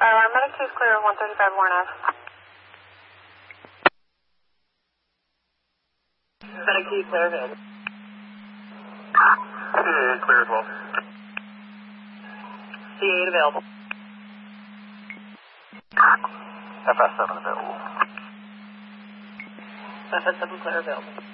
Medic 2 is clear of 135 Warren Ave. Medic 2 clear available. CA clear as well. CA available. FS7 available. FS7 clear available.